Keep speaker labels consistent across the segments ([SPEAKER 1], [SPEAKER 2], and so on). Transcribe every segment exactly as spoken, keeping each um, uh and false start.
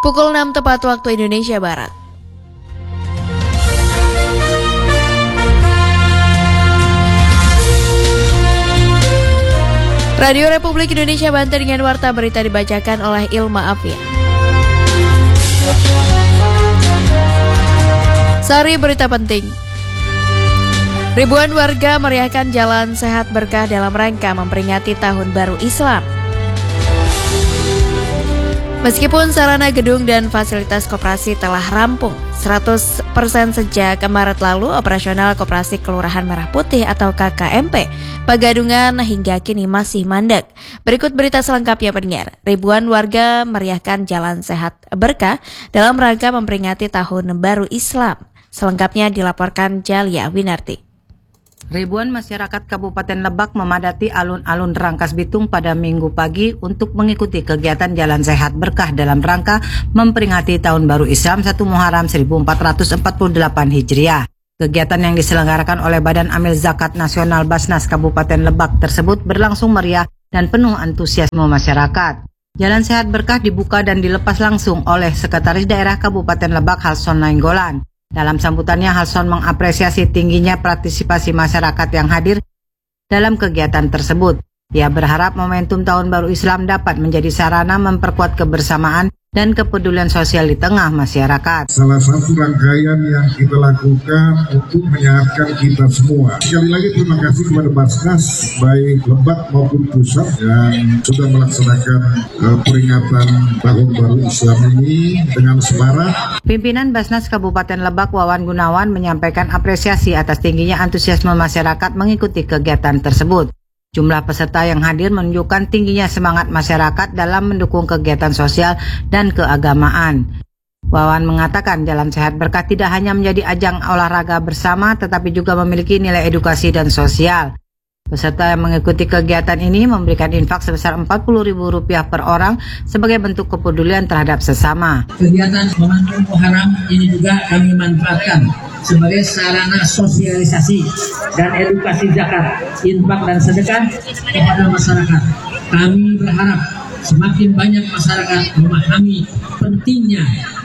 [SPEAKER 1] Pukul enam tepat waktu Indonesia Barat. Radio Republik Indonesia Banten dengan warta berita dibacakan oleh Ilma Afia. Sari berita penting. Ribuan warga meriahkan Jalan Sehat Berkah dalam rangka memperingati Tahun Baru Islam. Meskipun sarana gedung dan fasilitas koperasi telah rampung seratus persen sejak Maret lalu, operasional Koperasi Kelurahan Merah Putih atau K K M P Pegadungan hingga kini masih mandek. Berikut berita selengkapnya pendengar. Ribuan warga meriahkan Jalan Sehat Berkah dalam rangka memperingati Tahun Baru Islam. Selengkapnya dilaporkan Jalia Winarti.
[SPEAKER 2] Ribuan masyarakat Kabupaten Lebak memadati alun-alun Rangkas Bitung pada Minggu pagi untuk mengikuti kegiatan Jalan Sehat Berkah dalam rangka memperingati Tahun Baru Islam satu Muharram seribu empat ratus empat puluh delapan Hijriah. Kegiatan yang diselenggarakan oleh Badan Amil Zakat Nasional Basnas Kabupaten Lebak tersebut berlangsung meriah dan penuh antusiasme masyarakat. Jalan Sehat Berkah dibuka dan dilepas langsung oleh Sekretaris Daerah Kabupaten Lebak Halson Nainggolan. Dalam sambutannya, Halson mengapresiasi tingginya partisipasi masyarakat yang hadir dalam kegiatan tersebut. Dia berharap momentum Tahun Baru Islam dapat menjadi sarana memperkuat kebersamaan dan kepedulian sosial di tengah masyarakat.
[SPEAKER 3] Salah satu rangkaian yang kita lakukan untuk menyehatkan kita semua. Sekali lagi terima kasih kepada Basnas, baik Lebak maupun Pusat yang sudah melaksanakan uh, peringatan Tahun Baru Islam ini dengan semarak.
[SPEAKER 2] Pimpinan Basnas Kabupaten Lebak Wawan Gunawan menyampaikan apresiasi atas tingginya antusiasme masyarakat mengikuti kegiatan tersebut. Jumlah peserta yang hadir menunjukkan tingginya semangat masyarakat dalam mendukung kegiatan sosial dan keagamaan. Wawan mengatakan Jalan Sehat Berkah tidak hanya menjadi ajang olahraga bersama, tetapi juga memiliki nilai edukasi dan sosial. Peserta yang mengikuti kegiatan ini memberikan infak sebesar empat puluh ribu rupiah per orang sebagai bentuk kepedulian terhadap sesama.
[SPEAKER 4] Kegiatan Momentum Muharram ini juga kami manfaatkan sebagai sarana sosialisasi dan edukasi zakat, infak dan sedekah kepada masyarakat. Kami berharap semakin banyak masyarakat memahami pentingnya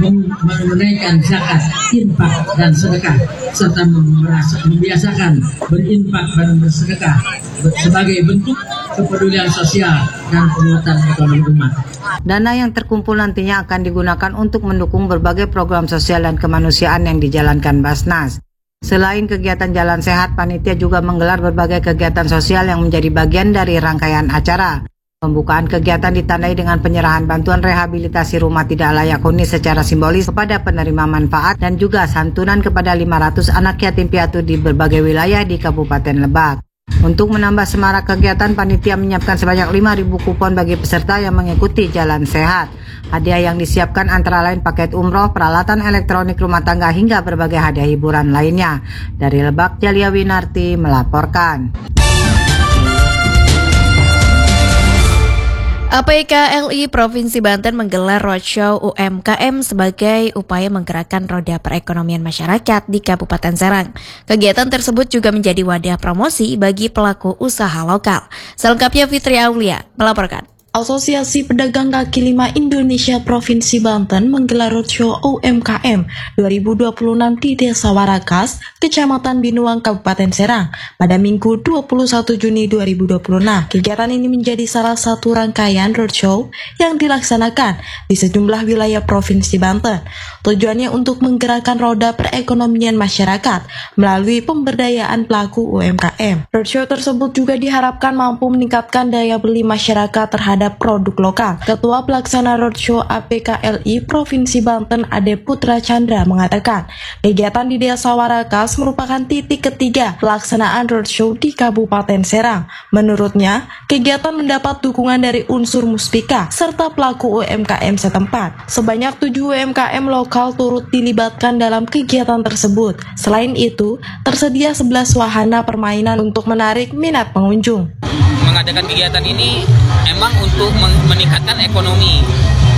[SPEAKER 4] menunaikan zakat, infak dan sedekah, serta membiasakan berinfak dan bersedekah sebagai bentuk kepedulian sosial dan penguatan ekonomi umat.
[SPEAKER 2] Dana yang terkumpul nantinya akan digunakan untuk mendukung berbagai program sosial dan kemanusiaan yang dijalankan Basnas. Selain kegiatan Jalan Sehat, panitia juga menggelar berbagai kegiatan sosial yang menjadi bagian dari rangkaian acara. Pembukaan kegiatan ditandai dengan penyerahan bantuan rehabilitasi rumah tidak layak huni secara simbolis kepada penerima manfaat dan juga santunan kepada lima ratus anak yatim piatu di berbagai wilayah di Kabupaten Lebak. Untuk menambah semarak kegiatan, panitia menyiapkan sebanyak lima ribu kupon bagi peserta yang mengikuti Jalan Sehat. Hadiah yang disiapkan antara lain paket umroh, peralatan elektronik rumah tangga hingga berbagai hadiah hiburan lainnya. Dari Lebak, Jalia Winarti melaporkan.
[SPEAKER 1] A P K L I Provinsi Banten menggelar roadshow U M K M sebagai upaya menggerakkan roda perekonomian masyarakat di Kabupaten Serang. Kegiatan tersebut juga menjadi wadah promosi bagi pelaku usaha lokal. Selengkapnya Fitri Aulia melaporkan.
[SPEAKER 5] Asosiasi Pedagang Kaki Lima Indonesia Provinsi Banten menggelar roadshow U M K M dua ribu dua puluh enam di Desa Warakas, Kecamatan Binuang, Kabupaten Serang pada Minggu dua puluh satu Juni dua ribu dua puluh enam. Kegiatan ini menjadi salah satu rangkaian roadshow yang dilaksanakan di sejumlah wilayah Provinsi Banten. Tujuannya untuk menggerakkan roda perekonomian masyarakat melalui pemberdayaan pelaku U M K M. Roadshow tersebut juga diharapkan mampu meningkatkan daya beli masyarakat terhadap produk lokal. Ketua Pelaksana Roadshow A P K L I Provinsi Banten Ade Putra Chandra mengatakan, kegiatan di Desa Warakas merupakan titik ketiga pelaksanaan roadshow di Kabupaten Serang. Menurutnya, kegiatan mendapat dukungan dari unsur Muspika serta pelaku U M K M setempat. Sebanyak tujuh U M K M lokal turut dilibatkan dalam kegiatan tersebut. Selain itu, tersedia sebelas wahana permainan untuk menarik minat pengunjung.
[SPEAKER 6] Mengadakan kegiatan ini emang untuk meningkatkan ekonomi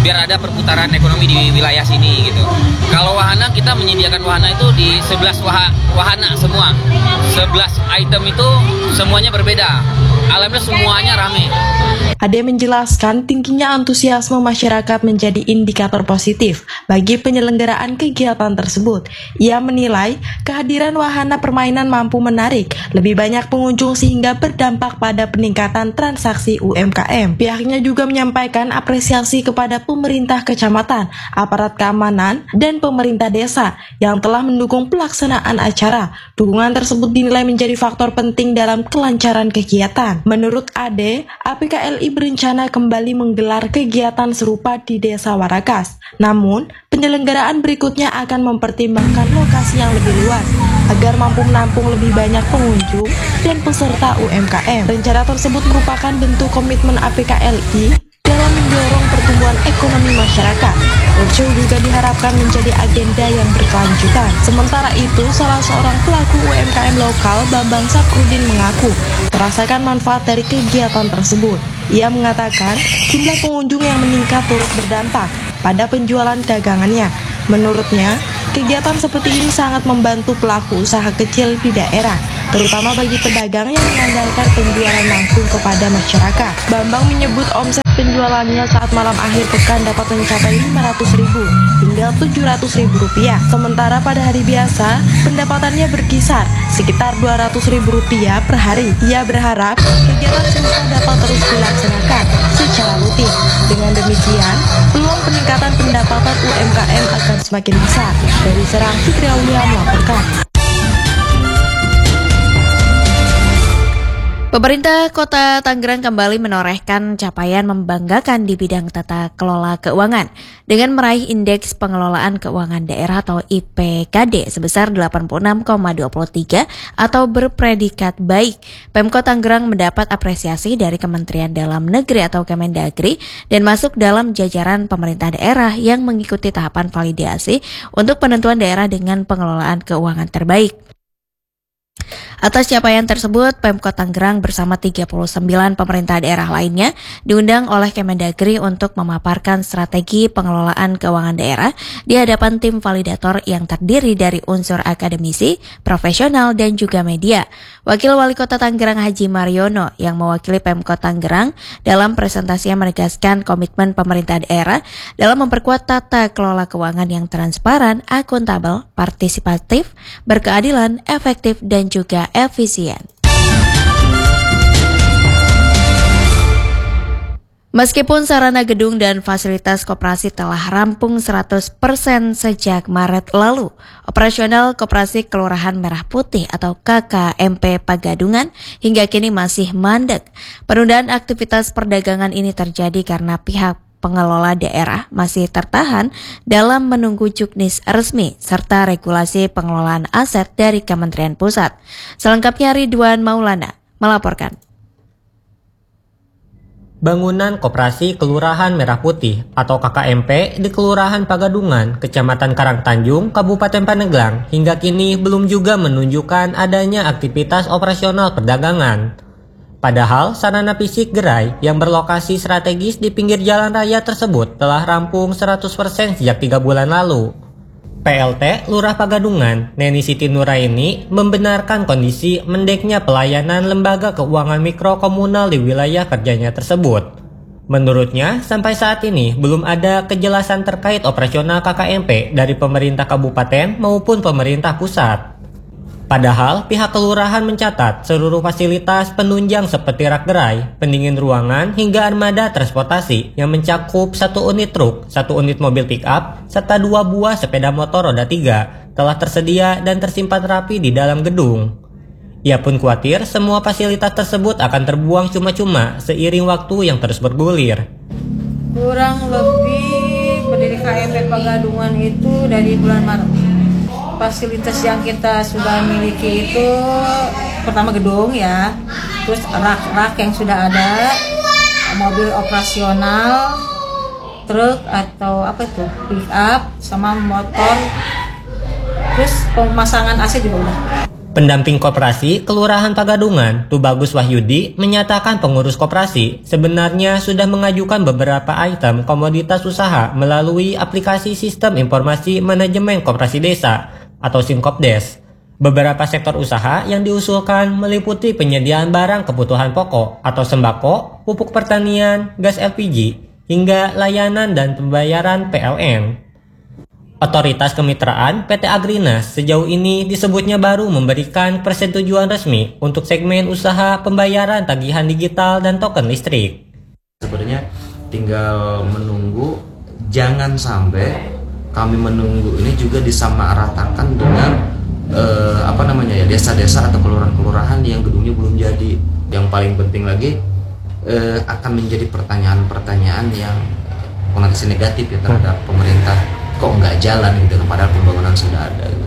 [SPEAKER 6] biar ada perputaran ekonomi di wilayah sini gitu. Kalau wahana, kita menyediakan wahana itu di sebelas wahana semua, sebelas item itu semuanya berbeda. Alhamdulillah semuanya rame.
[SPEAKER 5] Ade menjelaskan tingginya antusiasme masyarakat menjadi indikator positif bagi penyelenggaraan kegiatan tersebut. Ia menilai kehadiran wahana permainan mampu menarik lebih banyak pengunjung sehingga berdampak pada peningkatan transaksi U M K M. Pihaknya juga menyampaikan apresiasi kepada pemerintah kecamatan, aparat keamanan, dan pemerintah desa yang telah mendukung pelaksanaan acara. Dukungan tersebut dinilai menjadi faktor penting dalam kelancaran kegiatan. Menurut Ade, A P K L I berencana kembali menggelar kegiatan serupa di Desa Warakas. Namun, penyelenggaraan berikutnya akan mempertimbangkan lokasi yang lebih luas agar mampu menampung lebih banyak pengunjung dan peserta U M K M. Rencana tersebut merupakan bentuk komitmen A P K L I dalam mendorong pertumbuhan ekonomi masyarakat. Roadshow juga diharapkan menjadi agenda yang berkelanjutan. Sementara itu, salah seorang pelaku U M K M lokal, Bambang Saprudin, mengaku merasakan manfaat dari kegiatan tersebut. Ia mengatakan jumlah pengunjung yang meningkat turut berdampak pada penjualan dagangannya. Menurutnya, kegiatan seperti ini sangat membantu pelaku usaha kecil di daerah, terutama bagi pedagang yang mengandalkan penjualan langsung kepada masyarakat. Bambang menyebut omset penjualannya saat malam akhir pekan dapat mencapai lima ratus ribu hingga tujuh ratus ribu rupiah. Sementara pada hari biasa, pendapatannya berkisar sekitar dua ratus ribu rupiah per hari. Ia berharap kegiatan serupa dapat terus dilaksanakan secara rutin. Dengan demikian, peluang peningkatan pendapatan U M K M akan semakin besar. Dari Serang, Fikri Aulia melaporkan.
[SPEAKER 1] Pemerintah Kota Tangerang kembali menorehkan capaian membanggakan di bidang tata kelola keuangan dengan meraih Indeks Pengelolaan Keuangan Daerah atau I P K D sebesar delapan puluh enam koma dua tiga atau berpredikat baik. Pemkot Tangerang mendapat apresiasi dari Kementerian Dalam Negeri atau Kemendagri dan masuk dalam jajaran pemerintah daerah yang mengikuti tahapan validasi untuk penentuan daerah dengan pengelolaan keuangan terbaik. Atas capaian tersebut, Pemkot Tangerang bersama tiga puluh sembilan pemerintah daerah lainnya diundang oleh Kemendagri untuk memaparkan strategi pengelolaan keuangan daerah di hadapan tim validator yang terdiri dari unsur akademisi, profesional, dan juga media. Wakil Wali Kota Tangerang Haji Mariono yang mewakili Pemkot Tangerang dalam presentasinya menegaskan komitmen pemerintah daerah dalam memperkuat tata kelola keuangan yang transparan, akuntabel, partisipatif, berkeadilan, efektif, dan juga efisien. Meskipun sarana gedung dan fasilitas koperasi telah rampung seratus persen sejak Maret lalu, operasional Koperasi Kelurahan Merah Putih atau K K M P Pagadungan hingga kini masih mandek. Penundaan aktivitas perdagangan ini terjadi karena pihak pengelola daerah masih tertahan dalam menunggu juknis resmi serta regulasi pengelolaan aset dari Kementerian Pusat. Selengkapnya Ridwan Maulana melaporkan.
[SPEAKER 7] Bangunan Koperasi Kelurahan Merah Putih atau K K M P di Kelurahan Pagadungan, Kecamatan Karangtanjung, Kabupaten Pandeglang hingga kini belum juga menunjukkan adanya aktivitas operasional perdagangan. Padahal sarana fisik gerai yang berlokasi strategis di pinggir jalan raya tersebut telah rampung seratus persen sejak tiga bulan lalu. P L T Lurah Pagadungan, Neni Siti Nuraini, membenarkan kondisi mendeknya pelayanan lembaga keuangan mikro komunal di wilayah kerjanya tersebut. Menurutnya, sampai saat ini belum ada kejelasan terkait operasional K K M P dari pemerintah kabupaten maupun pemerintah pusat. Padahal pihak kelurahan mencatat seluruh fasilitas penunjang seperti rak gerai, pendingin ruangan, hingga armada transportasi yang mencakup satu unit truk, satu unit mobil pick-up, serta dua buah sepeda motor roda tiga telah tersedia dan tersimpan rapi di dalam gedung. Ia pun khawatir semua fasilitas tersebut akan terbuang cuma-cuma seiring waktu yang terus bergulir.
[SPEAKER 8] Kurang lebih berdiri K M P Pagadungan itu dari bulan Maret. Fasilitas yang kita sudah miliki itu pertama gedung ya, terus rak-rak yang sudah ada, mobil operasional, truk atau apa itu, pick up sama motor, terus pemasangan A C juga udah.
[SPEAKER 7] Pendamping koperasi Kelurahan Pagadungan, Tubagus Wahyudi, menyatakan pengurus koperasi sebenarnya sudah mengajukan beberapa item komoditas usaha melalui aplikasi Sistem Informasi Manajemen Koperasi Desa atau SIMKOPDES. Beberapa sektor usaha yang diusulkan meliputi penyediaan barang kebutuhan pokok atau sembako, pupuk pertanian, gas L P G, hingga layanan dan pembayaran P L N. Otoritas Kemitraan P T Agrinas sejauh ini disebutnya baru memberikan persetujuan resmi untuk segmen usaha pembayaran tagihan digital dan token listrik.
[SPEAKER 9] Sebenarnya tinggal menunggu, jangan sampai kami menunggu ini juga disamaratakan dengan eh, apa namanya ya desa-desa atau kelurahan-kelurahan yang gedungnya belum jadi. Yang paling penting lagi eh, akan menjadi pertanyaan-pertanyaan yang konotasi negatif ya terhadap pemerintah. Kok nggak jalan gitu, padahal pembangunan sudah ada gitu.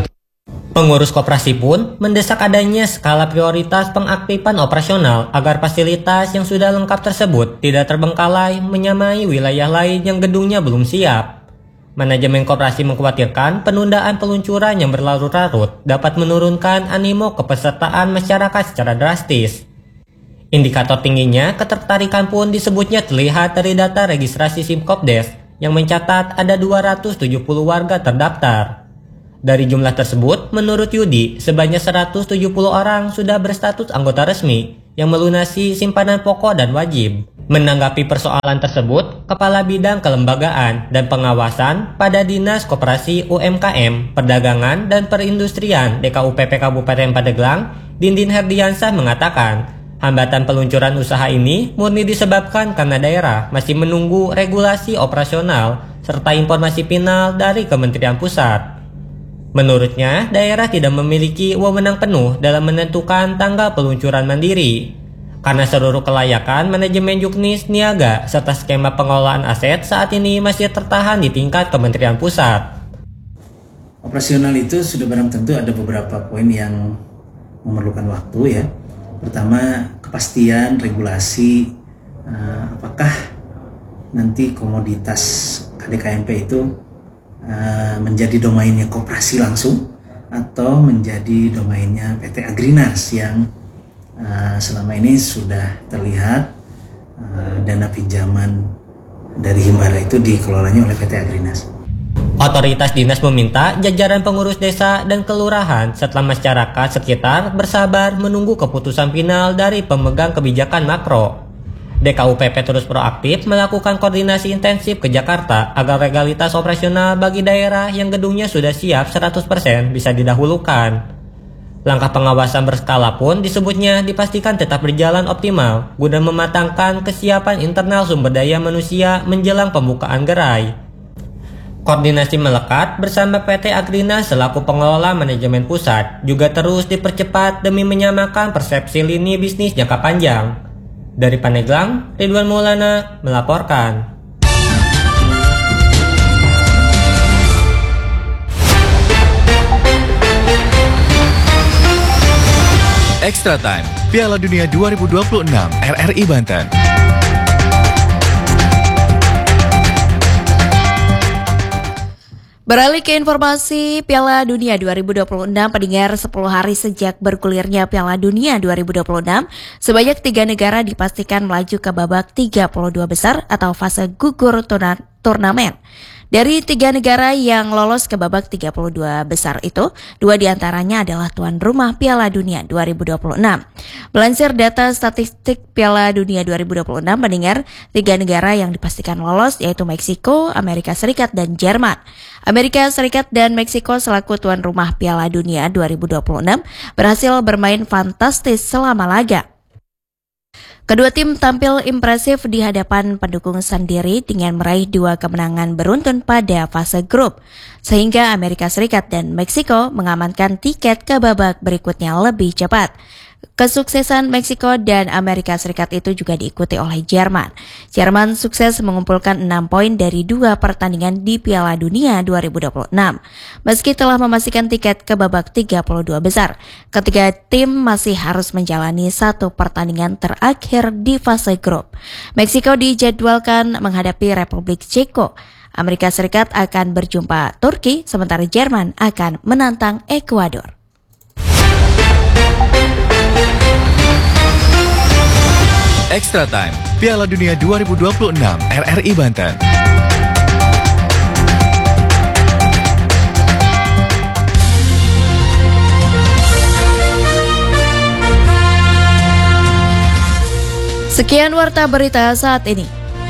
[SPEAKER 7] Pengurus koperasi pun mendesak adanya skala prioritas pengaktifan operasional agar fasilitas yang sudah lengkap tersebut tidak terbengkalai menyamai wilayah lain yang gedungnya belum siap. Manajemen koperasi mengkhawatirkan penundaan peluncuran yang berlarut-larut dapat menurunkan animo kepesertaan masyarakat secara drastis. Indikator tingginya ketertarikan pun disebutnya terlihat dari data registrasi SIMKOPDES yang mencatat ada dua ratus tujuh puluh warga terdaftar. Dari jumlah tersebut, menurut Yudi, sebanyak seratus tujuh puluh orang sudah berstatus anggota resmi yang melunasi simpanan pokok dan wajib. Menanggapi persoalan tersebut, Kepala Bidang Kelembagaan dan Pengawasan pada Dinas Koperasi U M K M, Perdagangan dan Perindustrian D K U P P Kabupaten Pandeglang, Dindin Herdiansah mengatakan, hambatan peluncuran usaha ini murni disebabkan karena daerah masih menunggu regulasi operasional serta informasi final dari Kementerian Pusat. Menurutnya, daerah tidak memiliki wewenang penuh dalam menentukan tanggal peluncuran mandiri. Karena seluruh kelayakan manajemen juknis niaga serta skema pengelolaan aset saat ini masih tertahan di tingkat Kementerian Pusat.
[SPEAKER 10] Operasional itu sudah barang tentu ada beberapa poin yang memerlukan waktu ya. Pertama, kepastian regulasi uh, apakah nanti komoditas K D K M P itu uh, menjadi domainnya koperasi langsung atau menjadi domainnya P T Agrinas yang uh, selama ini sudah terlihat uh, dana pinjaman dari Himbara itu dikelolanya oleh P T Agrinas.
[SPEAKER 7] Otoritas dinas meminta jajaran pengurus desa dan kelurahan serta masyarakat sekitar bersabar menunggu keputusan final dari pemegang kebijakan makro. D K U P P terus proaktif melakukan koordinasi intensif ke Jakarta agar legalitas operasional bagi daerah yang gedungnya sudah siap seratus persen bisa didahulukan. Langkah pengawasan berskala pun disebutnya dipastikan tetap berjalan optimal guna mematangkan kesiapan internal sumber daya manusia menjelang pembukaan gerai. Koordinasi melekat bersama P T Agrinas selaku pengelola manajemen pusat juga terus dipercepat demi menyamakan persepsi lini bisnis jangka panjang. Dari Pandeglang, Ridwan Maulana melaporkan.
[SPEAKER 11] Extra Time, Piala Dunia dua ribu dua puluh enam, R R I Banten.
[SPEAKER 1] Beralih ke informasi Piala Dunia dua ribu dua puluh enam, pendengar, sepuluh hari sejak bergulirnya Piala Dunia dua ribu dua puluh enam, sebanyak tiga negara dipastikan melaju ke babak tiga puluh dua besar atau fase gugur turnamen. Dari tiga negara yang lolos ke babak tiga puluh dua besar itu, dua diantaranya adalah tuan rumah Piala Dunia dua ribu dua puluh enam. Melansir data statistik Piala Dunia dua ribu dua puluh enam, mendengar tiga negara yang dipastikan lolos yaitu Meksiko, Amerika Serikat, dan Jerman. Amerika Serikat dan Meksiko selaku tuan rumah Piala Dunia dua ribu dua puluh enam berhasil bermain fantastis selama laga. Kedua tim tampil impresif di hadapan pendukung sendiri dengan meraih dua kemenangan beruntun pada fase grup, sehingga Amerika Serikat dan Meksiko mengamankan tiket ke babak berikutnya lebih cepat. Kesuksesan Meksiko dan Amerika Serikat itu juga diikuti oleh Jerman. Jerman sukses mengumpulkan enam poin dari dua pertandingan di Piala Dunia dua ribu dua puluh enam. Meski telah memastikan tiket ke babak tiga puluh dua besar, ketiga tim masih harus menjalani satu pertandingan terakhir di fase grup. Meksiko dijadwalkan menghadapi Republik Ceko. Amerika Serikat akan berjumpa Turki, sementara Jerman akan menantang Ekuador.
[SPEAKER 11] Extra Time, Piala Dunia dua ribu dua puluh enam, R R I Banten.
[SPEAKER 1] Sekian warta berita saat ini.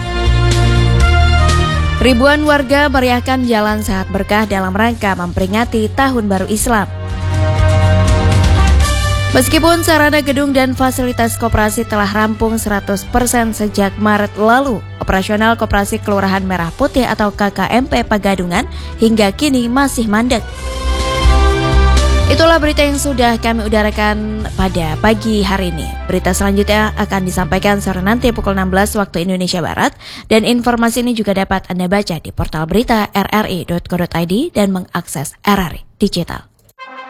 [SPEAKER 1] Ribuan warga meriahkan Jalan Sehat Berkah dalam rangka memperingati Tahun Baru Islam. Meskipun sarana gedung dan fasilitas koperasi telah rampung seratus persen sejak Maret lalu, operasional Koperasi Kelurahan Merah Putih atau K K M P Pegadungan hingga kini masih mandek. Itulah berita yang sudah kami udarakan pada pagi hari ini. Berita selanjutnya akan disampaikan sore nanti pukul enam belas waktu Indonesia Barat, dan informasi ini juga dapat Anda baca di portal berita r r i dot co dot i d dan mengakses R R I Digital.